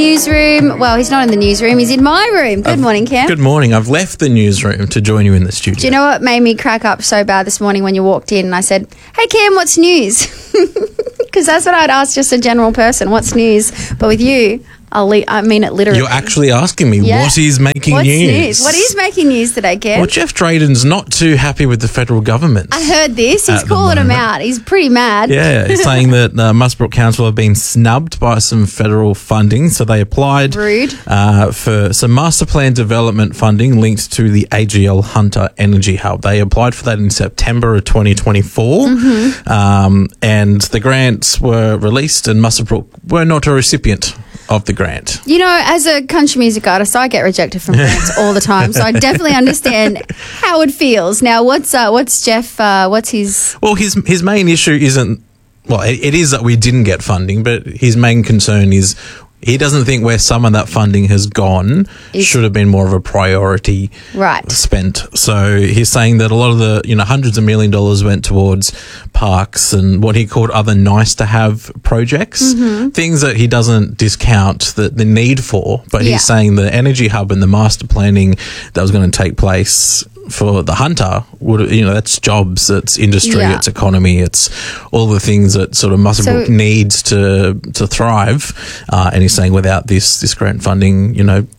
newsroom. Well, he's not in the newsroom. He's in my room. Good morning, Cam. Good morning. I've left the newsroom to join you in the studio. Do you know what made me crack up so bad this morning when you walked in and I said, hey, Cam, what's news? Because that's what I'd ask just a general person. What's news? But with you, I mean it literally. You're actually asking me what is making news. What is making news today, Cam? Well, Jeff Drayden's not too happy with the federal government. I heard this. He's calling him out. He's pretty mad. Yeah, he's saying that Muswellbrook Council have been snubbed by some federal funding. So they applied for some master plan development funding linked to the AGL Hunter Energy Hub. They applied for that in September of 2024. And the grants were released and Muswellbrook were not a recipient of the grant. You know, as a country music artist, I get rejected from grants all the time, so I definitely understand how it feels. Now, what's Jeff? What's his? Well, his main issue isn't. Well, it is that we didn't get funding, but his main concern is he doesn't think where some of that funding has gone should have been more of a priority spent. So he's saying that a lot of the, hundreds of $1 million went towards parks and what he called other nice to have projects, things that he doesn't discount the need for, but he's saying the energy hub and the master planning that was going to take place for the Hunter would, that's jobs, it's industry, it's economy, it's all the things that sort of Muswellbrook needs to thrive. And he's saying without this grant funding,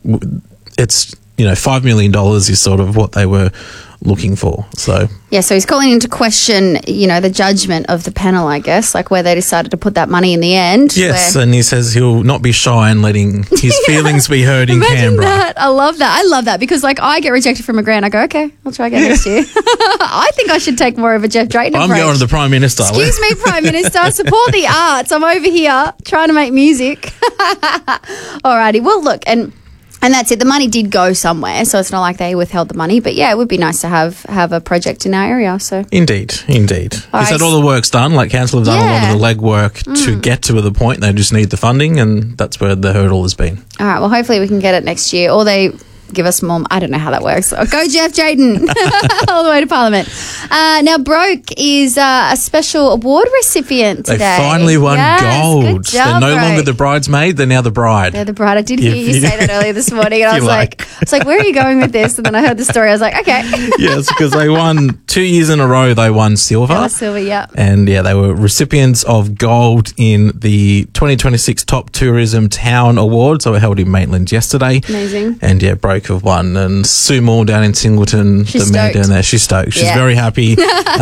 it's $5 million is sort of what they were looking for. So he's calling into question, the judgment of the panel, I guess, like where they decided to put that money in the end. Yes, and he says he'll not be shy in letting his feelings be heard in Canberra. That. I love that because I get rejected from a grant. I go, okay, I'll try again next year. I think I should take more of a Jeff Drayton approach. I'm going to the Prime Minister. Excuse me, Prime Minister, support the arts. I'm over here trying to make music. Alrighty, well look, and that's it. The money did go somewhere, so it's not like they withheld the money. But yeah, it would be nice to have a project in our area. So Indeed. He said all the work's done. Like council have done a lot of the legwork to get to the point. They just need the funding, and that's where the hurdle has been. All right. Well, hopefully we can get it next year, or they give us more. I don't know how that works. Go Jeff Drayton all the way to Parliament. Now, Broke is a special award recipient today. They finally won gold. Good job, they're no longer the bridesmaid, they're now the bride. They're the bride. I did hear you say that earlier this morning, and I was like, where are you going with this? And then I heard the story. I was like, okay. Yes, because they won 2 years in a row. They won silver. Silver, yeah. And they were recipients of gold in the 2026 Top Tourism Town Award. So it held in Maitland yesterday. Amazing. And Broke have won, and Sue Moore down in Singleton, the mayor down there, she's stoked. She's very happy.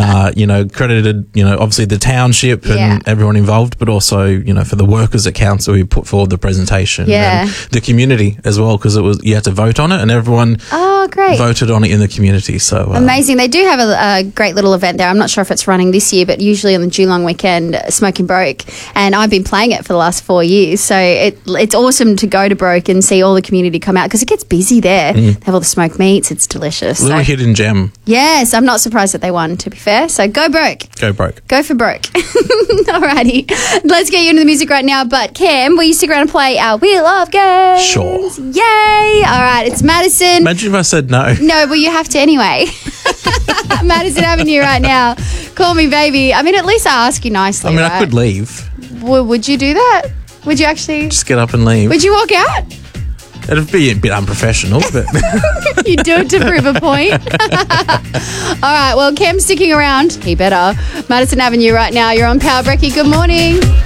Credited, obviously the township and everyone involved, but also, for the workers at council who put forward the presentation and the community as well, because you had to vote on it, and everyone voted on it in the community. So amazing. They do have a great little event there. I'm not sure if it's running this year, but usually on the Geelong weekend, Smoking Broke, and I've been playing it for the last 4 years. So it's awesome to go to Broke and see all the community come out, because it gets busy there. They have all the smoked meats. It's delicious. Little hidden gem. Yes, I'm not surprised that they won, to be fair. So go Broke. Go Broke. Go for Broke. Alrighty. Let's get you into the music right now. But Cam, will you stick around and play our Wheel of Games? Sure. Yay. All right, it's Madison. Imagine if I said no. No, well, you have to anyway. Madison Avenue right now. Call me baby. I mean, at least I ask you nicely. I could leave. Would you do that? Would you actually? Just get up and leave. Would you walk out? It'd be a bit unprofessional, but you do it to prove a point. All right, well, Cam's sticking around. He better. Madison Avenue right now. You're on Power Brekkie. Good morning.